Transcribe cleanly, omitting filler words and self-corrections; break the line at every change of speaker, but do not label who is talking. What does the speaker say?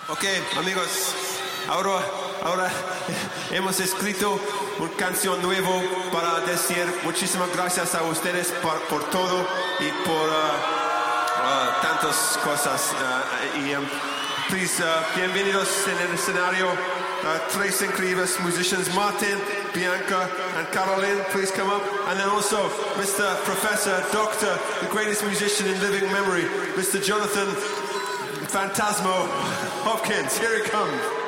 Ok, amigos, ahora hemos escrito una canción nueva para decir muchísimas gracias a ustedes por todo y por tantas cosas. Please, bienvenidos en el escenario. Tres increíbles musicians, Martin, Bianca, and Caroline. Please come up. And then also Mr. Professor, Doctor, the greatest musician in living memory, Mr. Jonathan Phantasmo Hopkins. Here he comes.